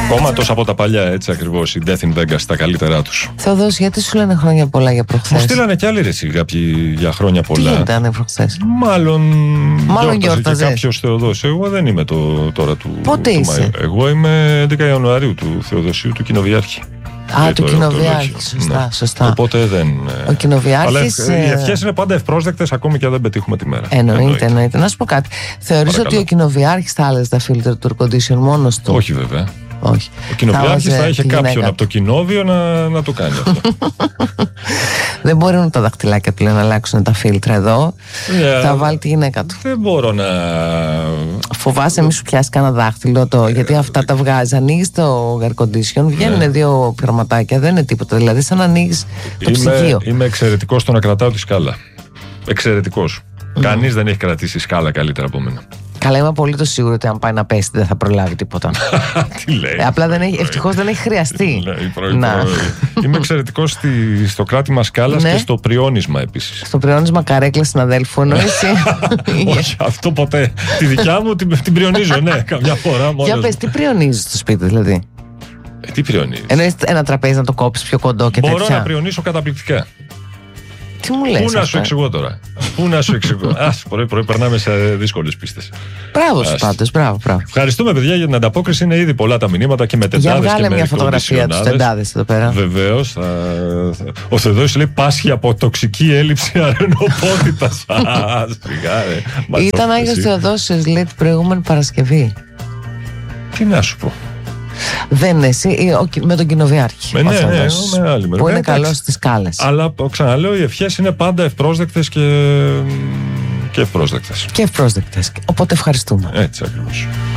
Κόμματος από τα παλιά, έτσι ακριβώς. Οι Death in Vegas, τα καλύτερά τους. Θεοδόση, γιατί σου λένε χρόνια πολλά για προχθές? Μου στείλανε κι άλλοι κάποιοι για χρόνια πολλά. Τι ήταν προχθές? Μάλλον γιόρταζε κάποιος Θεοδόση. Εγώ δεν είμαι τώρα του. Πότε είσαι? Εγώ είμαι 11 Ιανουαρίου του Θεοδοσίου, του Κοινοβιάρχη. Του Κοινοβιάρχη, σωστά. Οπότε δεν. Ο Κοινοβιάρχης. Αλλά οι ευχές είναι πάντα ευπρόσδεκτες, ακόμη και αν δεν πετύχουμε τη μέρα. Εννοείται. Να σου πω κάτι. Θεωρείς ότι ο Κοινοβιάρχης θα άλλαζε τα φίλτρα του air condition μόνος του? Όχι, βέβαια. Όχι. Ο Κοινοβιάρχης θα είχε κάποιον από το κοινόβιο να το κάνει αυτό. Δεν μπορούν τα δαχτυλάκια του να αλλάξουν τα φίλτρα εδώ. Θα βάλει τη γυναίκα του. Δεν μπορώ να. Φοβάσαι μη σου πιάσει κανένα δάχτυλο γιατί αυτά τα βγάζει. Ανοίγει το air condition, βγαίνουν δύο πειραματάκια, δεν είναι τίποτα. Δηλαδή, σαν να ανοίγει το ψυγείο. Είμαι εξαιρετικός στο να κρατάω τη σκάλα. Εξαιρετικός. Κανείς δεν έχει κρατήσει σκάλα καλύτερα από μένα. Καλά, είμαι απολύτως σίγουρη ότι αν πάει να πέσει δεν θα προλάβει τίποτα. Τι λέει. Απλά ευτυχώς δεν έχει χρειαστεί. Είμαι εξαιρετικός στο κράτημα σκάλας και στο πριόνισμα επίσης. Στο πριόνισμα καρέκλα συναδέλφου, εννοείς? Όχι, αυτό ποτέ. Τη δικιά μου την πριονίζω, ναι, καμιά φορά. Για πες, τι πριονίζεις στο σπίτι, δηλαδή? Τι πριονίζεις? Εννοείς ένα τραπέζι να το κόψεις πιο κοντό και τέτοια? Μπορώ να πριονίσω καταπληκτικά. Τι μου λες? Πού να σου εξηγώ τώρα? Πού να σου εξηγώ? Πρωί περνάμε σε δύσκολες πίστες. Μπράβο σου πάντως, μπράβο. Ευχαριστούμε, παιδιά, για την ανταπόκριση. Είναι ήδη πολλά τα μηνύματα και με τεντάδες. Για βγάλε μια φωτογραφία τους τεντάδες εδώ πέρα. Βεβαίως. Ο Θεοδόσης λέει πάσχει από τοξική έλλειψη αρενοπότητας. Ήταν Άγιος Θεοδόσης, λέει, την προηγούμενη Παρασκευή. Τι να σου πω? Δεν είναι εσύ, με τον Κοινοβιάρχη. Ναι, με άλλη μεριά. Που είναι καλός στις σκάλες. Αλλά ξαναλέω, οι ευχές είναι πάντα ευπρόσδεκτες και ευπρόσδεκτες. Οπότε ευχαριστούμε. Έτσι ακριβώς.